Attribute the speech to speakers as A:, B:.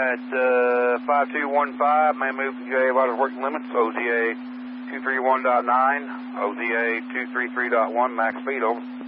A: at 5215, may move to J out of working limits, OZA 231.9, OZA 233.1, max speed, over.